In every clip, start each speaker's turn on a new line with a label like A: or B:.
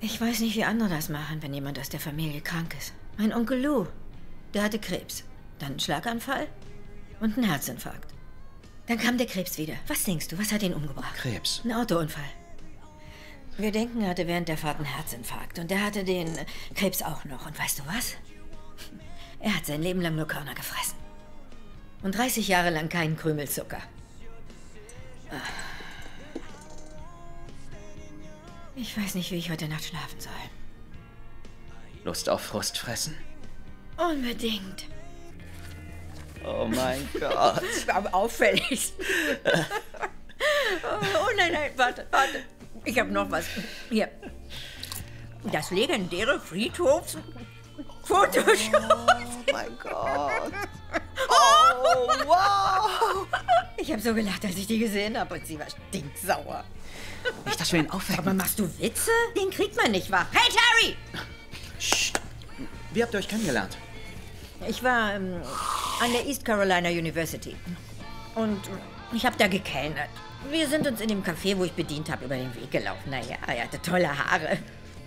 A: Ich weiß nicht, wie andere das machen, wenn jemand aus der Familie krank ist. Mein Onkel Lou, der hatte Krebs. Dann einen Schlaganfall und einen Herzinfarkt. Dann kam der Krebs wieder. Was denkst du, was hat ihn umgebracht?
B: Krebs.
A: Ein Autounfall. Wir denken, er hatte während der Fahrt einen Herzinfarkt. Und er hatte den Krebs auch noch. Und weißt du was? Er hat sein Leben lang nur Körner gefressen. Und 30 Jahre lang keinen Krümel Zucker. Ich weiß nicht, wie ich heute Nacht schlafen soll.
B: Lust auf Frust fressen?
A: Unbedingt.
B: Oh mein Gott.
A: Am auffälligsten. Oh nein, nein, warte. Ich habe noch was. Hier. Das legendäre Friedhofsfotoshop.
B: Oh mein Gott. Oh, wow.
A: Ich habe so gelacht, als ich die gesehen habe und sie war stinksauer.
B: Nicht, dass wir ihn aufwecken.
A: Aber machst du Witze? Den kriegt man nicht wahr. Hey, Terry!
B: Psst. Wie habt ihr euch kennengelernt?
A: Ich war an der East Carolina University. Und ich habe da gekellnert. Wir sind uns in dem Café, wo ich bedient habe, über den Weg gelaufen. Naja, er hatte tolle Haare.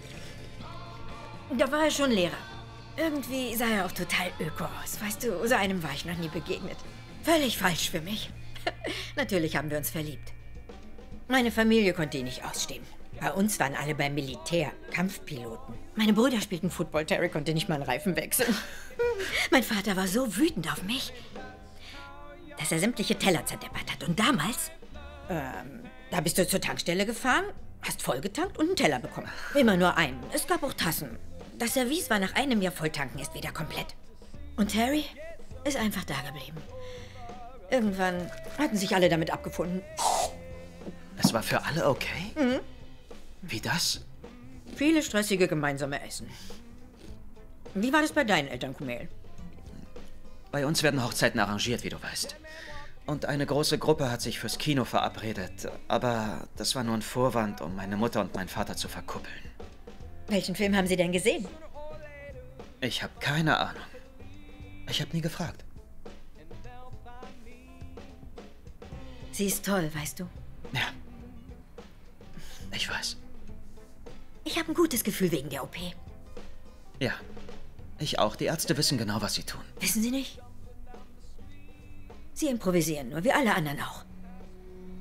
A: Da war er schon Lehrer. Irgendwie sah er auch total öko aus. Weißt du, so einem war ich noch nie begegnet. Völlig falsch für mich. Natürlich haben wir uns verliebt. Meine Familie konnte ihn nicht ausstehen. Bei uns waren alle beim Militär, Kampfpiloten. Meine Brüder spielten Football, Terry konnte nicht mal einen Reifen wechseln. Mein Vater war so wütend auf mich, dass er sämtliche Teller zerdeppert hat. Und damals, da bist du zur Tankstelle gefahren, hast vollgetankt und einen Teller bekommen. Immer nur einen. Es gab auch Tassen. Das Service war nach einem Jahr Volltanken erst wieder komplett. Und Terry ist einfach da geblieben. Irgendwann hatten sich alle damit abgefunden.
B: Es war für alle okay?
A: Mhm.
B: Wie das?
A: Viele stressige gemeinsame Essen. Wie war das bei deinen Eltern, Kumail?
B: Bei uns werden Hochzeiten arrangiert, wie du weißt. Und eine große Gruppe hat sich fürs Kino verabredet. Aber das war nur ein Vorwand, um meine Mutter und meinen Vater zu verkuppeln.
A: Welchen Film haben Sie denn gesehen?
B: Ich habe keine Ahnung. Ich habe nie gefragt.
A: Sie ist toll, weißt du?
B: Ja. Ich weiß.
A: Ich habe ein gutes Gefühl wegen der OP.
B: Ja. Ich auch. Die Ärzte wissen genau, was sie tun.
A: Wissen Sie nicht? Sie improvisieren nur, wie alle anderen auch.